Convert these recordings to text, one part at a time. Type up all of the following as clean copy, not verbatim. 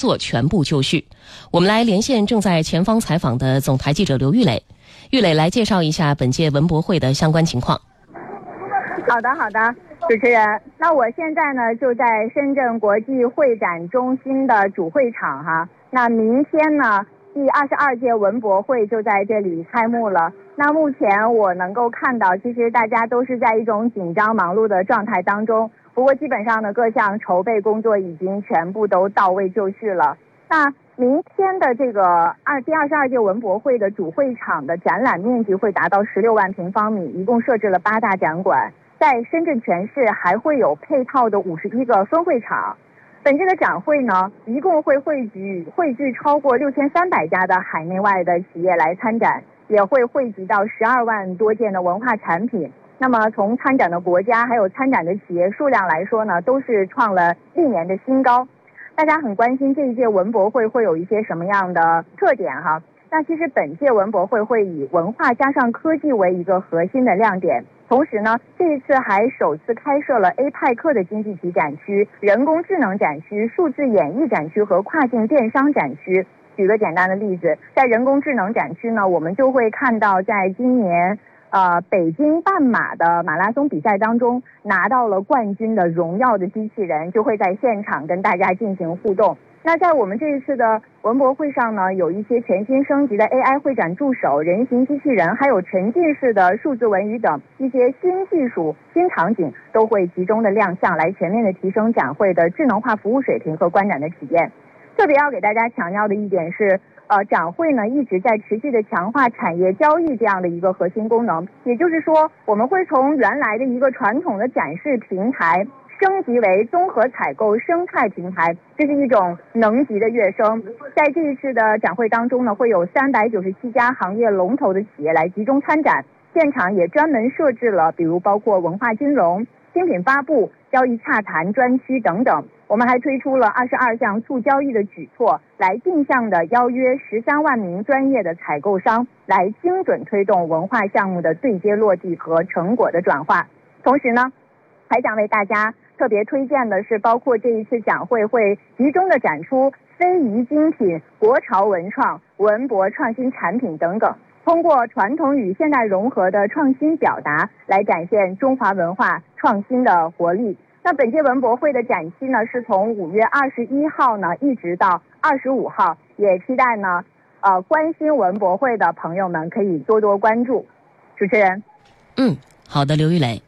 作全部就绪。我们来连线正在前方采访的总台记者刘玉磊。玉磊来介绍一下本届文博会的相关情况。 好的，主持人，那我现在呢就在深圳国际会展中心的主会场哈。那明天呢，第22届文博会就在这里开幕了。那目前我能够看到，其实大家都是在一种紧张忙碌的状态当中。不过基本上呢，各项筹备工作已经全部都到位就绪了。那明天的这个第22届文博会的主会场的展览面积会达到16万平方米，一共设置了8大展馆。在深圳全市还会有配套的51个分会场。本届的展会呢，一共会汇聚超过6300家的海内外的企业来参展，也会汇集到12万多件的文化产品。那么从参展的国家还有参展的企业数量来说呢，都是创了历年的新高。大家很关心这一届文博会会有一些什么样的特点哈？那其实本届文博会会以文化加上科技为一个核心的亮点。同时呢，这一次还首次开设了 APEC 的经济体展区、人工智能展区、数字演艺展区和跨境电商展区。举个简单的例子，在人工智能展区呢，我们就会看到在今年北京半马的马拉松比赛当中拿到了冠军的荣耀的机器人，就会在现场跟大家进行互动。那在我们这一次的文博会上呢，有一些全新升级的 AI 会展助手、人形机器人，还有沉浸式的数字文娱等一些新技术、新场景都会集中的亮相，来全面的提升展会的智能化服务水平和观展的体验。特别要给大家强调的一点是，展会呢一直在持续的强化产业交易这样的一个核心功能，也就是说，我们会从原来的一个传统的展示平台升级为综合采购生态平台，这是一种能级的跃升。在这一次的展会当中呢，会有397家行业龙头的企业来集中参展，现场也专门设置了比如包括文化金融、新品发布、交易洽谈专区等等。我们还推出了22项促交易的举措，来定向的邀约13万名专业的采购商，来精准推动文化项目的对接落地和成果的转化。同时呢，还想为大家特别推荐的是，包括这一次展会会集中的展出非遗精品、国潮文创、文博创新产品等等，通过传统与现代融合的创新表达，来展现中华文化创新的活力。那本届文博会的展期呢，是从5月21号呢一直到25号，也期待呢关心文博会的朋友们可以多多关注。主持人， 好的，刘玉磊。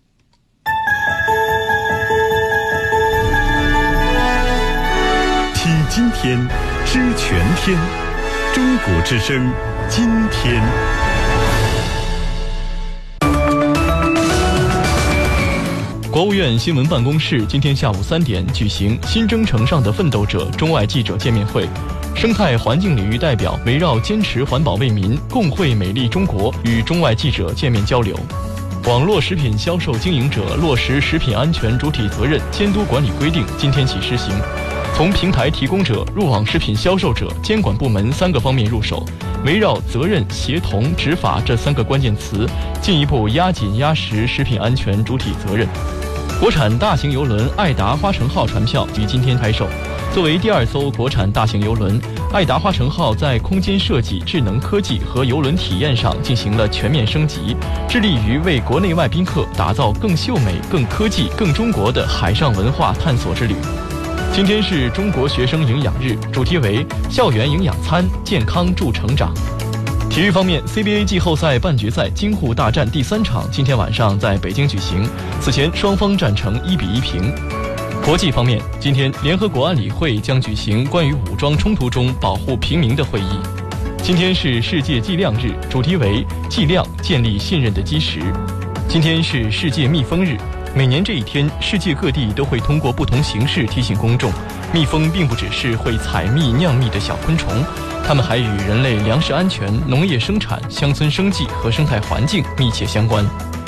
听今天，知全天，中国之声，今天。 国务院新闻办公室今天下午3点举行新征程上的奋斗者中外记者见面会，生态环境领域代表围绕坚持环保为民、共绘美丽中国与中外记者见面交流。网络食品销售经营者落实食品安全主体责任监督管理规定今天起施行，从平台提供者、入网食品销售者、监管部门3个方面入手，围绕责任、协同、执法这3个关键词，进一步压紧压实食品安全主体责任。国产大型邮轮爱达花城号船票于今天开售。作为第2艘国产大型邮轮，爱达花城号在空间设计、智能科技和邮轮体验上进行了全面升级，致力于为国内外宾客打造更秀美、更科技、更中国的海上文化探索之旅。今天是中国学生营养日，主题为校园营养餐，健康助成长。体育方面 ，CBA 季后赛半决赛京沪大战第3场今天晚上在北京举行，此前双方战成1-1平。国际方面，今天联合国安理会将举行关于武装冲突中保护平民的会议。今天是世界计量日，主题为计量建立信任的基石。今天是世界蜜蜂日，每年这一天，世界各地都会通过不同形式提醒公众，蜜蜂并不只是会采蜜酿蜜的小昆虫，它们还与人类粮食安全、农业生产、乡村生计和生态环境密切相关。